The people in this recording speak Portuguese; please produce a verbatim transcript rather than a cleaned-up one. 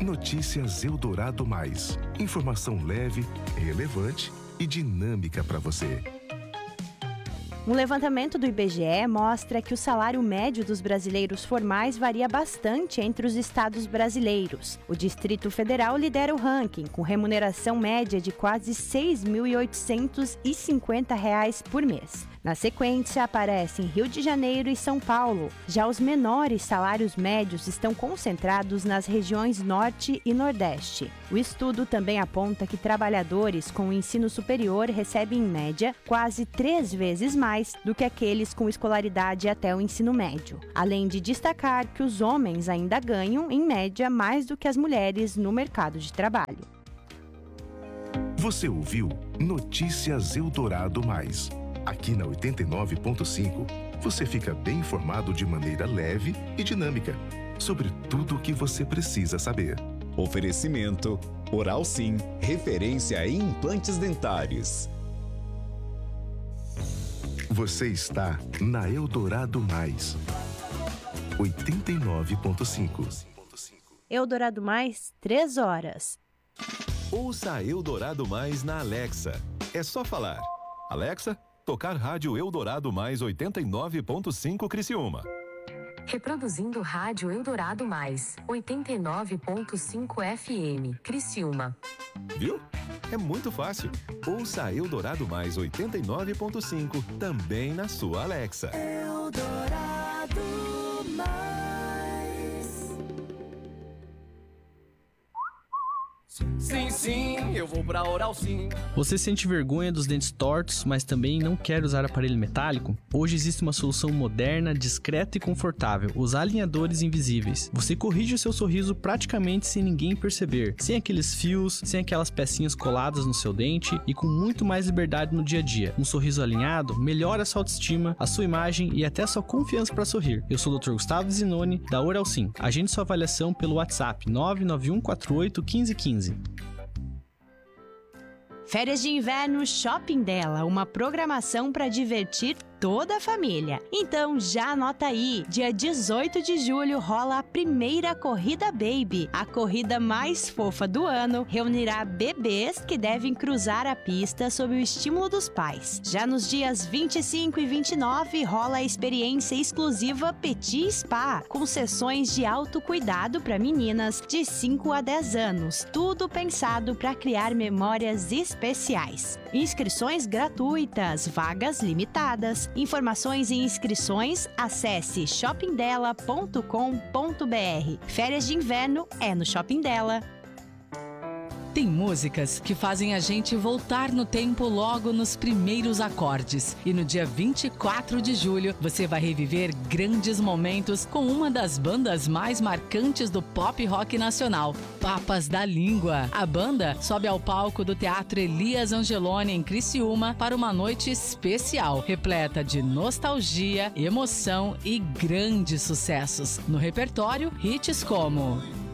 Notícias Eldorado Mais. Informação leve, relevante e dinâmica para você. Um levantamento do I B G E mostra que o salário médio dos brasileiros formais varia bastante entre os estados brasileiros. O Distrito Federal lidera o ranking, com remuneração média de quase seis mil oitocentos e cinquenta reais por mês. Na sequência, aparecem Rio de Janeiro e São Paulo. Já os menores salários médios estão concentrados nas regiões Norte e Nordeste. O estudo também aponta que trabalhadores com ensino superior recebem, em média, quase três vezes mais do que aqueles com escolaridade até o ensino médio. Além de destacar que os homens ainda ganham, em média, mais do que as mulheres no mercado de trabalho. Você ouviu Notícias Eldorado Mais. Aqui na oitenta e nove ponto cinco, você fica bem informado de maneira leve e dinâmica sobre tudo o que você precisa saber. Oferecimento Oral Sim, referência em implantes dentários. Você está na Eldorado Mais, oitenta e nove ponto cinco. Eldorado Mais, três horas. Ouça a Eldorado Mais na Alexa. É só falar: Alexa, tocar rádio Eldorado Mais oitenta e nove ponto cinco Criciúma. Reproduzindo rádio Eldorado Mais oitenta e nove ponto cinco F M Criciúma. Viu? É muito fácil. Ouça a Eldorado Mais oitenta e nove ponto cinco também na sua Alexa. Eldorado Mais. Sim, sim, eu vou pra Oral Sim. Você sente vergonha dos dentes tortos, mas também não quer usar aparelho metálico? Hoje existe uma solução moderna, discreta e confortável: os alinhadores invisíveis. Você corrige o seu sorriso praticamente sem ninguém perceber, sem aqueles fios, sem aquelas pecinhas coladas no seu dente e com muito mais liberdade no dia a dia. Um sorriso alinhado melhora a sua autoestima, a sua imagem e até a sua confiança para sorrir. Eu sou o doutor Gustavo Zinoni, da Oral Sim. Agende sua avaliação pelo WhatsApp nove nove um quatro oito um cinco um cinco. Férias de Inverno Shopping Dela, uma programação para divertir toda a família. Então já anota aí, dia dezoito de julho rola a primeira Corrida Baby. A corrida mais fofa do ano reunirá bebês que devem cruzar a pista sob o estímulo dos pais. Já nos dias vinte e cinco e vinte e nove rola a experiência exclusiva Petit Spa, com sessões de autocuidado para meninas de cinco a dez anos. Tudo pensado para criar memórias especiais. Inscrições gratuitas, vagas limitadas. Informações e inscrições, acesse shopping dela ponto com ponto b r. Férias de inverno é no Shopping Dela. Tem músicas que fazem a gente voltar no tempo logo nos primeiros acordes. E no dia vinte e quatro de julho, você vai reviver grandes momentos com uma das bandas mais marcantes do pop rock nacional, Papas da Língua. A banda sobe ao palco do Teatro Elias Angeloni, em Criciúma, para uma noite especial, repleta de nostalgia, emoção e grandes sucessos. No repertório, hits como